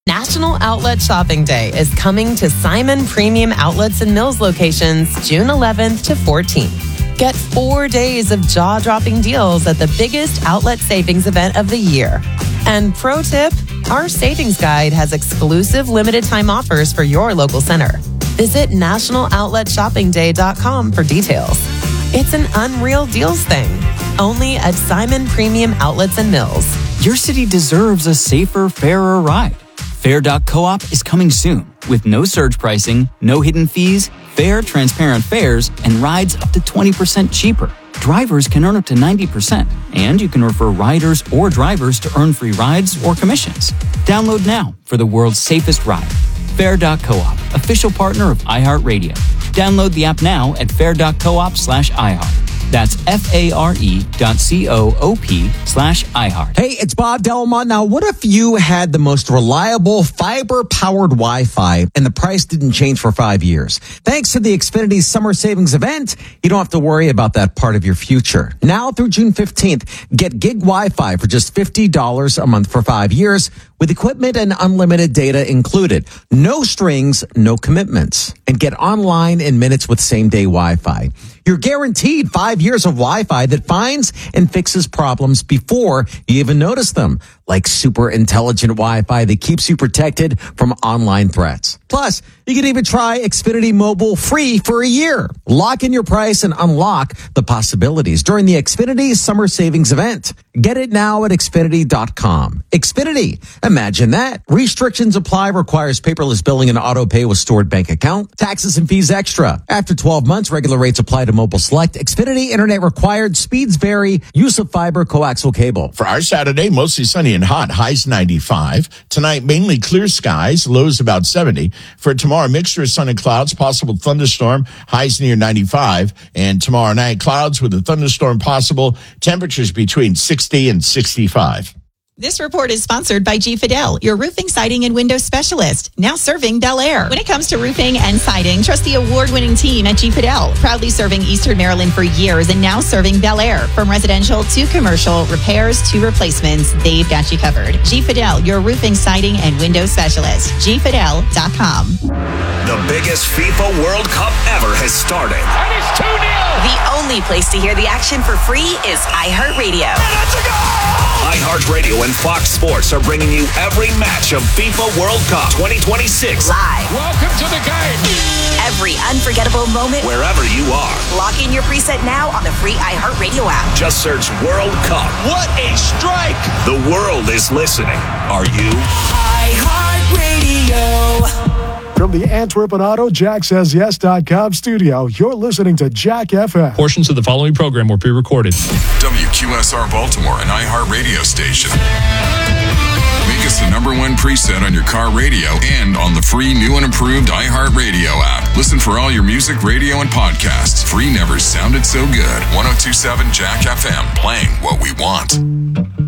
National Outlet Shopping Day is coming to Simon Premium Outlets and Mills locations June 11th to 14th. Get 4 days of jaw-dropping deals at the biggest outlet savings event of the year. And pro tip, our savings guide has exclusive limited time offers for your local center. Visit nationaloutletShoppingDay.com for details. It's an unreal deals thing, only at Simon Premium Outlets and Mills. Your city deserves a safer, fairer ride. Fair.coop is coming soon with no surge pricing, no hidden fees, fair, transparent fares, and rides up to 20% cheaper. Drivers can earn up to 90%, and you can refer riders or drivers to earn free rides or commissions. Download now for the world's safest ride. Fair.coop, official partner of iHeartRadio. Download the app now at fair.coop/iHeart. That's FARE.coop/iHeart. Hey, it's Bob Delmont. Now, what if you had the most reliable fiber-powered Wi-Fi and the price didn't change for 5 years? Thanks to the Xfinity Summer Savings Event, you don't have to worry about that part of your future. Now through June 15th, get gig Wi-Fi for just $50 a month for 5 years with equipment and unlimited data included. No strings, no commitments. And get online in minutes with same-day Wi-Fi. You're guaranteed 5 years of Wi-Fi that finds and fixes problems before you even notice them, like super intelligent Wi-Fi that keeps you protected from online threats. Plus, you can even try Xfinity Mobile free for a year. Lock in your price and unlock the possibilities during the Xfinity Summer Savings Event. Get it now at Xfinity.com. Xfinity, imagine that. Restrictions apply, requires paperless billing and auto pay with stored bank account. Taxes and fees extra. After 12 months, regular rates apply to mobile select. Xfinity Internet required. Speeds vary. Use of fiber coaxial cable. For our Saturday, mostly sunny and hot, highs 95. Tonight, mainly clear skies, lows about 70. For tomorrow, mixture of sun and clouds, possible thunderstorm, highs near 95. And tomorrow night, clouds with a thunderstorm possible, temperatures between 60 and 65. This report is sponsored by G. Fidel, your roofing, siding, and window specialist, now serving Bel Air. When it comes to roofing and siding, trust the award-winning team at G. Fidel, proudly serving Eastern Maryland for years and now serving Bel Air. From residential to commercial, repairs to replacements, they've got you covered. G. Fidel, your roofing, siding, and window specialist. GFidel.com. The biggest FIFA World Cup ever has started. And it's 2-0. The only place to hear the action for free is iHeartRadio. And that's a goal! iHeartRadio and Fox Sports are bringing you every match of FIFA World Cup 2026 live. Welcome to the game. Every unforgettable moment, wherever you are. Lock in your preset now on the free iHeartRadio app. Just search World Cup. What a strike! The world is listening. Are you? iHeartRadio. From the Antwerp and Auto JackSaysYes.com studio, you're listening to Jack FM. Portions of the following program were pre-recorded. WQSR Baltimore, an iHeart radio station. Make us the #1 preset on your car radio and on the free new and improved iHeart Radio app. Listen for all your music, radio, and podcasts. Free never sounded so good. 102.7 Jack FM, playing what we want.